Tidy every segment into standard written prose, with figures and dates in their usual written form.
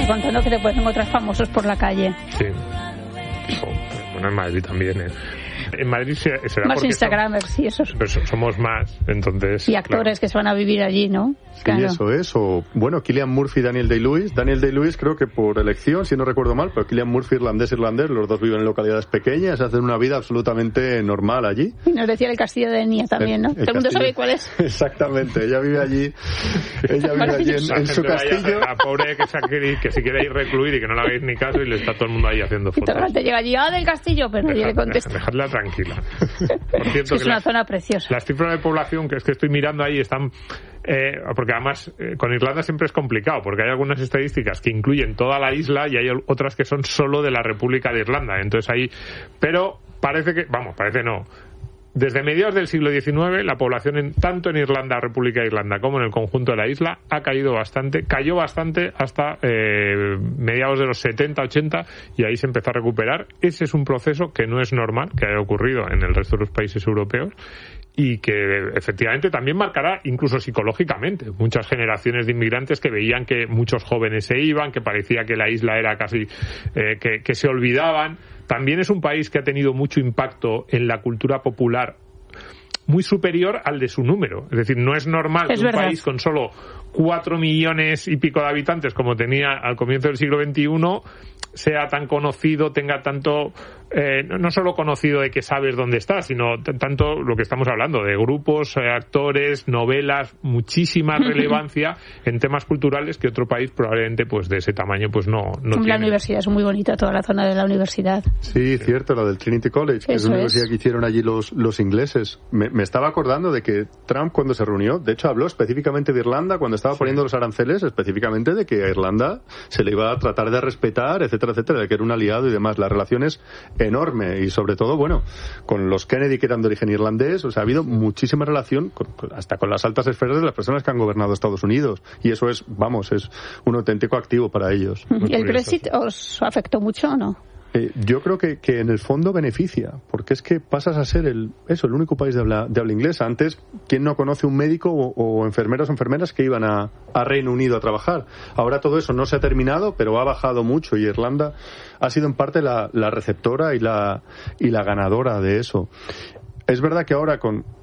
está contando que te pueden encontrar famosos por la calle. Sí. Bueno, en Madrid también, ¿eh? En Madrid será más porque Instagramers y esos. Pero somos más, entonces... Y actores, claro, que se van a vivir allí, ¿no? Sí, claro. Eso es. O, bueno, Cillian Murphy, Daniel Day-Lewis. Daniel Day-Lewis creo que por elección, si no recuerdo mal, pero Cillian Murphy irlandés, los dos viven en localidades pequeñas, hacen una vida absolutamente normal allí. Y nos decía el castillo de Nia también, ¿no? Todo el mundo sabe cuál es. Exactamente, ella vive allí en su castillo. La pobre que se quiere ir recluir y que no le hagáis ni caso y le está todo el mundo ahí haciendo fotos. Y todo el mundo llega allí, del castillo, pero nadie le contesta. Dejadla tranquila. Por cierto, es una zona preciosa. Las cifras de población que estoy mirando ahí están... porque además con Irlanda siempre es complicado, porque hay algunas estadísticas que incluyen toda la isla y hay otras que son solo de la República de Irlanda. Entonces ahí... Pero parece no. Desde mediados del siglo XIX, la población tanto en Irlanda, República de Irlanda, como en el conjunto de la isla, cayó bastante hasta mediados de los 70, 80, y ahí se empezó a recuperar. Ese es un proceso que no es normal que haya ocurrido en el resto de los países europeos, y que efectivamente también marcará incluso psicológicamente muchas generaciones de inmigrantes que veían que muchos jóvenes se iban, que parecía que la isla era casi que se olvidaban. También es un país que ha tenido mucho impacto en la cultura popular, muy superior al de su número. Es decir, no es normal que un país con solo 4 millones y pico de habitantes como tenía al comienzo del siglo XXI sea tan conocido, tenga tanto, no solo conocido de que sabes dónde está, sino tanto lo que estamos hablando, de grupos, actores, novelas, muchísima relevancia en temas culturales que otro país probablemente pues de ese tamaño pues no tiene. La universidad es muy bonita, toda la zona de la universidad. Sí, cierto, la del Trinity College, que es una universidad que hicieron allí los ingleses. Me estaba acordando de que Trump, cuando se reunió, de hecho habló específicamente de Irlanda, cuando estaba poniendo los aranceles, específicamente de que a Irlanda se le iba a tratar de respetar, etcétera, de que era un aliado y demás. La relación es enorme, y sobre todo, bueno, con los Kennedy, que eran de origen irlandés, o sea, ha habido muchísima relación hasta con las altas esferas de las personas que han gobernado Estados Unidos, y eso es un auténtico activo para ellos. ¿Y el Brexit os afectó mucho o no? Yo creo que en el fondo beneficia, porque es que pasas a ser el único país de habla inglesa. Antes, ¿quién no conoce un médico o enfermeros o enfermeras que iban a Reino Unido a trabajar? Ahora todo eso no se ha terminado, pero ha bajado mucho, y Irlanda ha sido en parte la receptora y la ganadora de eso. Es verdad que ahora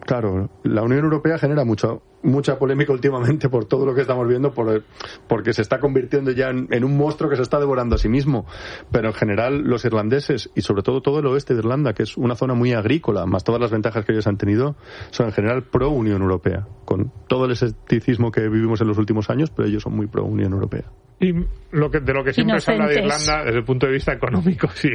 la Unión Europea genera mucha polémica últimamente por todo lo que estamos viendo, porque se está convirtiendo ya en un monstruo que se está devorando a sí mismo. Pero en general los irlandeses, y sobre todo el oeste de Irlanda, que es una zona muy agrícola, más todas las ventajas que ellos han tenido, son en general pro Unión Europea, con todo el escepticismo que vivimos en los últimos años, pero ellos son muy pro Unión Europea. Y de lo que siempre se habla de Irlanda desde el punto de vista económico, sí,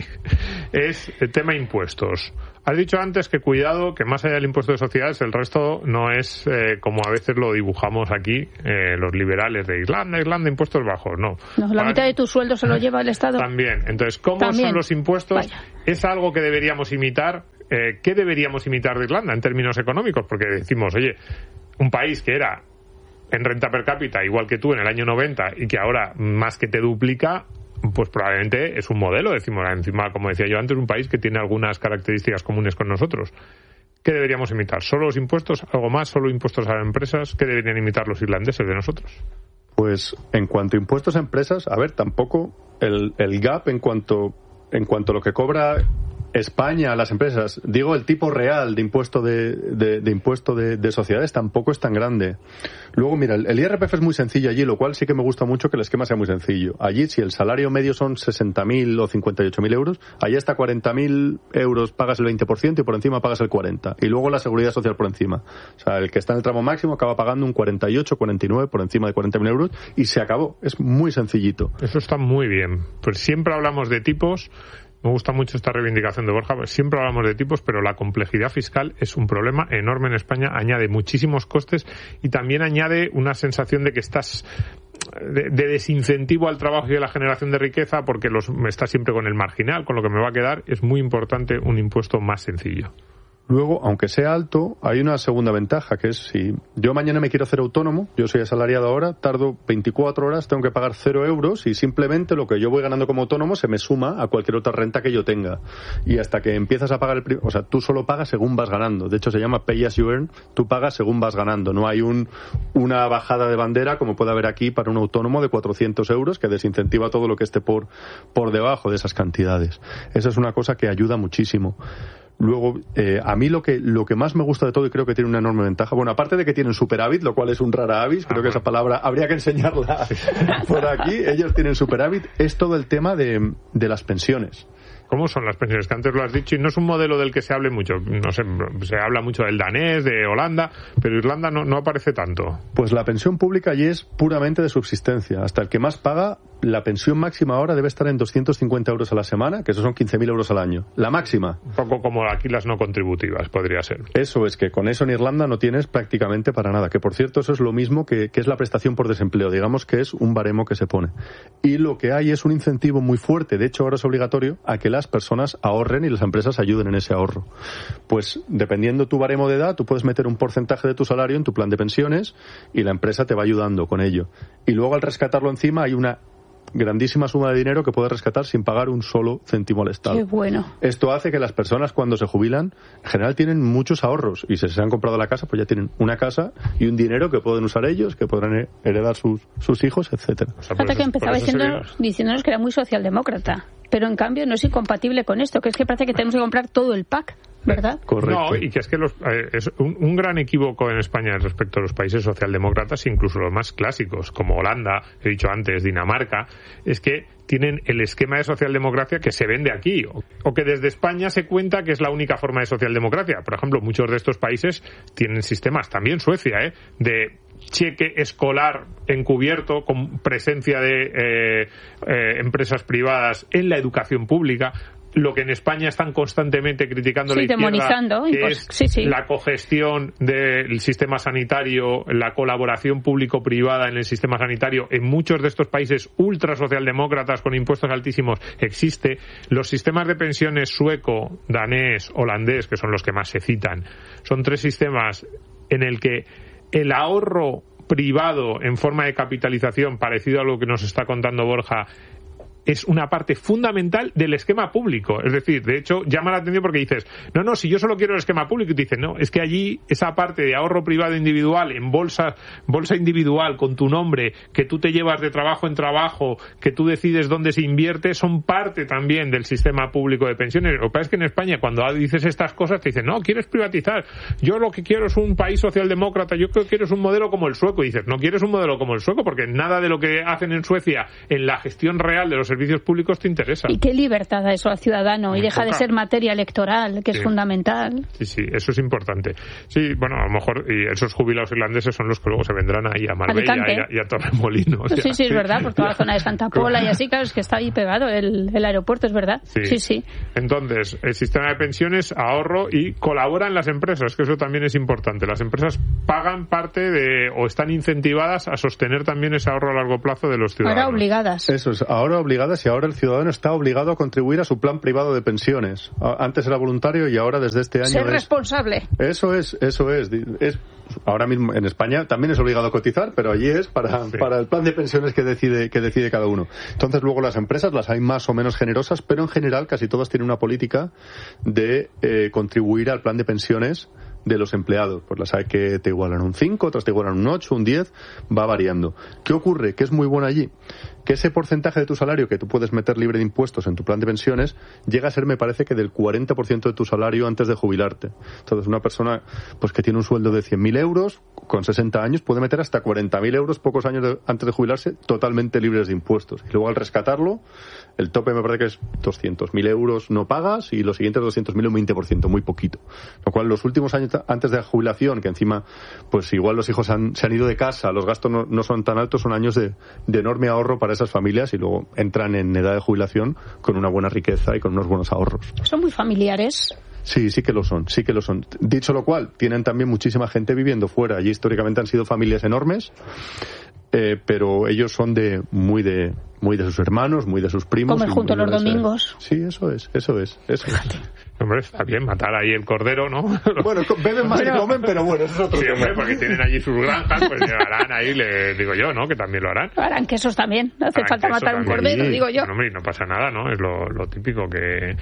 es el tema impuestos. Has dicho antes que cuidado, que más allá del impuesto de sociedades, el resto no es como a veces lo dibujamos aquí los liberales de Irlanda, impuestos bajos, no. La mitad de tu sueldo se lo lleva el Estado. También. Entonces, ¿cómo son los impuestos? Vaya. ¿Es algo que deberíamos imitar? ¿Qué deberíamos imitar de Irlanda en términos económicos? Porque decimos, oye, un país que era en renta per cápita igual que tú en el año 90 y que ahora más que te duplica, pues probablemente es un modelo, decimos, encima, como decía yo antes, un país que tiene algunas características comunes con nosotros. ¿Qué deberíamos imitar? ¿Solo los impuestos? ¿Algo más? ¿Solo impuestos a las empresas? ¿Qué deberían imitar los irlandeses de nosotros? Pues en cuanto a impuestos a empresas, tampoco el gap en cuanto a lo que cobra España a las empresas, digo, el tipo real de impuesto de sociedades tampoco es tan grande. Luego, mira, el IRPF es muy sencillo allí, lo cual sí que me gusta mucho que el esquema sea muy sencillo. Allí, si el salario medio son 60.000 o 58.000 euros, allí hasta 40.000 euros pagas el 20% y por encima pagas el 40%. Y luego la seguridad social por encima. O sea, el que está en el tramo máximo acaba pagando un 48, 49 por encima de 40.000 euros y se acabó. Es muy sencillito. Eso está muy bien. Pues siempre hablamos de tipos. Me gusta mucho esta reivindicación de Borja, pues siempre hablamos de tipos, pero la complejidad fiscal es un problema enorme en España, añade muchísimos costes y también añade una sensación de que estás de desincentivo al trabajo y a la generación de riqueza, porque estás siempre con el marginal, con lo que me va a quedar. Es muy importante un impuesto más sencillo. Luego, aunque sea alto, hay una segunda ventaja, que es si yo mañana me quiero hacer autónomo, yo soy asalariado ahora, tardo 24 horas, tengo que pagar 0 euros y simplemente lo que yo voy ganando como autónomo se me suma a cualquier otra renta que yo tenga. Y hasta que empiezas a pagar o sea, tú solo pagas según vas ganando. De hecho, se llama pay as you earn, tú pagas según vas ganando. No hay una bajada de bandera como puede haber aquí para un autónomo de 400 euros que desincentiva todo lo que esté por debajo de esas cantidades. Esa es una cosa que ayuda muchísimo. Luego, a mí lo que más me gusta de todo, y creo que tiene una enorme ventaja, bueno, aparte de que tienen superávit, lo cual es un rara avis, creo que esa palabra habría que enseñarla por aquí, ellos tienen superávit, es todo el tema de las pensiones. ¿Cómo son las pensiones? Que antes lo has dicho y no es un modelo del que se hable mucho. No sé, se habla mucho del danés, de Holanda, pero Irlanda no aparece tanto. Pues la pensión pública allí es puramente de subsistencia. Hasta el que más paga, la pensión máxima ahora debe estar en 250 euros a la semana, que eso son 15.000 euros al año. La máxima. Un poco como aquí las no contributivas, podría ser. Eso es, que con eso en Irlanda no tienes prácticamente para nada. Que por cierto, eso es lo mismo que es la prestación por desempleo. Digamos que es un baremo que se pone. Y lo que hay es un incentivo muy fuerte, de hecho ahora es obligatorio, a que las personas ahorren y las empresas ayuden en ese ahorro. Pues dependiendo tu baremo de edad, tú puedes meter un porcentaje de tu salario en tu plan de pensiones y la empresa te va ayudando con ello. Y luego al rescatarlo encima hay una grandísima suma de dinero que puedes rescatar sin pagar un solo céntimo al Estado. Qué bueno. Esto hace que las personas cuando se jubilan en general tienen muchos ahorros y si se han comprado la casa pues ya tienen una casa y un dinero que pueden usar ellos, que podrán heredar sus hijos, etcétera. O sea, que empezaba diciéndonos que era muy socialdemócrata, pero en cambio no es incompatible con esto, que es que parece que tenemos que comprar todo el pack, ¿verdad? Correcto. No, y que es que es un gran equivoco en España respecto a los países socialdemócratas, incluso los más clásicos, como Holanda, he dicho antes, Dinamarca, es que tienen el esquema de socialdemocracia que se vende aquí, o que desde España se cuenta que es la única forma de socialdemocracia. Por ejemplo, muchos de estos países tienen sistemas, también Suecia, de cheque escolar encubierto con presencia de empresas privadas en la educación pública. Lo que en España están constantemente criticando la izquierda, demonizando, que es la cogestión del sistema sanitario, la colaboración público-privada en el sistema sanitario, en muchos de estos países ultra socialdemócratas con impuestos altísimos existe. Los sistemas de pensiones sueco, danés, holandés, que son los que más se citan, son 3 sistemas en el que el ahorro privado en forma de capitalización, parecido a lo que nos está contando Borja, es una parte fundamental del esquema público. Es decir, de hecho, llama la atención porque dices, no, si yo solo quiero el esquema público, y te dicen, no, es que allí esa parte de ahorro privado individual en bolsa individual con tu nombre, que tú te llevas de trabajo en trabajo, que tú decides dónde se invierte, son parte también del sistema público de pensiones. Lo que pasa es que en España, cuando dices estas cosas, te dicen, no, quieres privatizar. Yo lo que quiero es un país socialdemócrata, yo creo que quiero un modelo como el sueco. Y dices, no quieres un modelo como el sueco porque nada de lo que hacen en Suecia en la gestión real de los servicios públicos te interesa. Y qué libertad da eso al ciudadano, y deja de ser materia electoral, que es fundamental. Sí, eso es importante. Sí, bueno, a lo mejor y esos jubilados irlandeses son los que luego se vendrán ahí a Marbella y a Torremolinos. Sí, es verdad, por toda la zona de Santa Pola y así, claro, es que está ahí pegado el aeropuerto, es verdad. Sí. Entonces, el sistema de pensiones, ahorro y colaboran las empresas, que eso también es importante. Las empresas pagan parte o están incentivadas a sostener también ese ahorro a largo plazo de los ciudadanos. Ahora obligadas. Eso es, ahora obligadas, y ahora el ciudadano está obligado a contribuir a su plan privado de pensiones. Antes era voluntario y ahora desde este año ser responsable. Eso es. Ahora mismo en España también es obligado a cotizar, pero allí es para el plan de pensiones que decide cada uno. Entonces luego las empresas las hay más o menos generosas, pero en general casi todas tienen una política de contribuir al plan de pensiones de los empleados. Pues las hay que te igualan un 5, otras te igualan un 8, un 10, va variando. ¿Qué ocurre? Que es muy bueno allí. Que ese porcentaje de tu salario que tú puedes meter libre de impuestos en tu plan de pensiones llega a ser, me parece, que del 40% de tu salario antes de jubilarte. Entonces una persona pues que tiene un sueldo de 100.000 euros con 60 años puede meter hasta 40.000 euros pocos años antes de jubilarse totalmente libres de impuestos. Y luego al rescatarlo, el tope me parece que es 200.000 euros no pagas y los siguientes 200.000 un 20%, muy poquito. Lo cual los últimos años antes de la jubilación, que encima pues igual los hijos se han ido de casa, los gastos no son tan altos, son años de enorme ahorro para esas familias y luego entran en edad de jubilación con una buena riqueza y con unos buenos ahorros. ¿Son muy familiares? Sí que lo son. Dicho lo cual, tienen también muchísima gente viviendo fuera. Allí históricamente han sido familias enormes. pero ellos son muy de sus hermanos, muy de sus primos. Comen juntos los domingos. Sí, eso es. Hombre, está bien matar ahí el cordero, ¿no? Bueno, beben más que comen, pero bueno, eso es otro tema. Hombre, porque tienen allí sus granjas, pues harán ahí, le digo yo, ¿no? Que también lo harán. Harán quesos también, no hace falta matar un cordero, digo yo. Hombre, no pasa nada, ¿no? Es lo típico que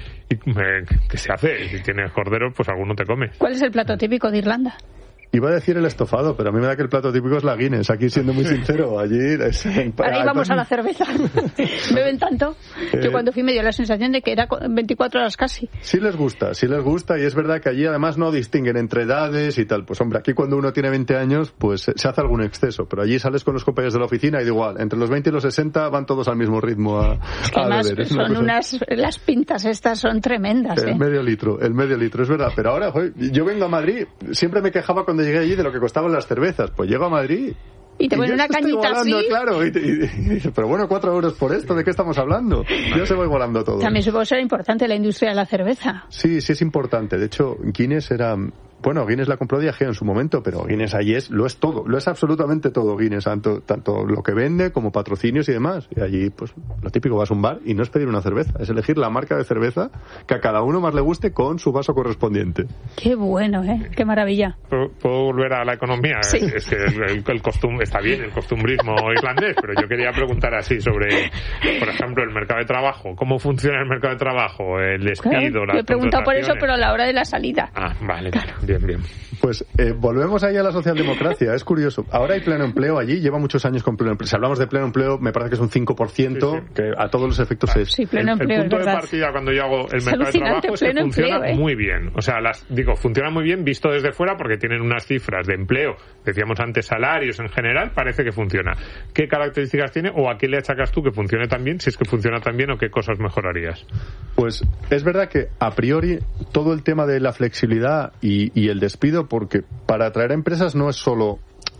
se hace. Si tienes cordero, pues alguno te come. ¿Cuál es el plato típico de Irlanda? Iba a decir el estofado, pero a mí me da que el plato típico es la Guinness. Aquí, siendo muy sincero, allí... Ahora íbamos a la cerveza. Beben tanto. Yo cuando fui me dio la sensación de que era 24 horas casi. Sí les gusta, y es verdad que allí además no distinguen entre edades y tal. Pues hombre, aquí cuando uno tiene 20 años, pues se hace algún exceso, pero allí sales con los compañeros de la oficina y da igual, entre los 20 y los 60 van todos al mismo ritmo a beber. Son las pintas estas son tremendas. El medio litro, es verdad. Pero ahora, joder, yo vengo a Madrid, siempre me quejaba cuando llegué allí de lo que costaban las cervezas. Pues llego a Madrid y te ponen una cañita así. Claro, y dices, pero bueno, 4 euros por esto, ¿de qué estamos hablando? Ya se va igualando todo. También supongo que será importante la industria de la cerveza. Sí es importante. De hecho, Guinness era... Bueno, Guinness la compró Diageo en su momento, pero Guinness allí lo es todo, lo es absolutamente todo Guinness, tanto lo que vende como patrocinios y demás. Y allí, pues, lo típico, vas a un bar y no es pedir una cerveza, es elegir la marca de cerveza que a cada uno más le guste con su vaso correspondiente. Qué bueno, qué maravilla. ¿Puedo volver a la economía? Sí. Es que el costumbre, está bien el costumbrismo irlandés, pero yo quería preguntar así sobre, por ejemplo, el mercado de trabajo. ¿Cómo funciona el mercado de trabajo? El despido, las Yo he preguntado por eso, pero a la hora de la salida. Ah, vale, claro. Bien. Pues volvemos ahí a la socialdemocracia, es curioso. Ahora hay pleno empleo allí, lleva muchos años con pleno empleo. Si hablamos de pleno empleo, me parece que es un 5%, sí. Que a todos los efectos es... Sí, pleno empleo, el punto de partida cuando yo hago el mercado de trabajo es que funciona muy bien. O sea, funciona muy bien visto desde fuera porque tienen unas cifras de empleo, decíamos antes salarios en general, parece que funciona. ¿Qué características tiene o a qué le achacas tú que funcione tan bien, si es que funciona tan bien o qué cosas mejorarías? Pues es verdad que a priori todo el tema de la flexibilidad y el despido, porque para atraer empresas no es solo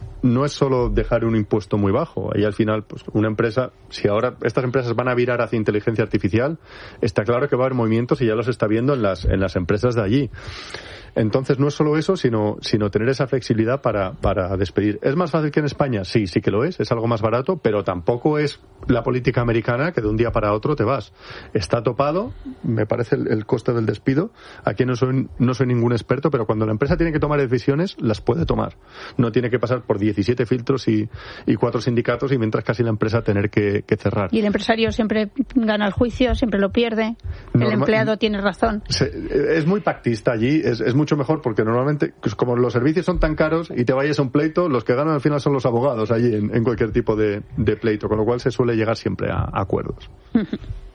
dejar un impuesto muy bajo. Ahí al final, pues una empresa, si ahora estas empresas van a virar hacia inteligencia artificial, está claro que va a haber movimientos y ya los está viendo en las empresas de allí. Entonces no es solo eso, sino tener esa flexibilidad para despedir. ¿Es más fácil que en España? Sí que lo es algo más barato, pero tampoco es la política americana que de un día para otro te vas. Está topado, me parece el coste del despido. Aquí no soy ningún experto, pero cuando la empresa tiene que tomar decisiones, las puede tomar. No tiene que pasar por 17 filtros y 4 sindicatos y mientras casi la empresa tener que cerrar. Y el empresario siempre gana el juicio, siempre lo pierde. El empleado tiene razón. Es muy pactista allí, es mucho mejor porque normalmente, pues como los servicios son tan caros y te vayas a un pleito, los que ganan al final son los abogados allí en cualquier tipo de pleito, con lo cual se suele llegar siempre a acuerdos.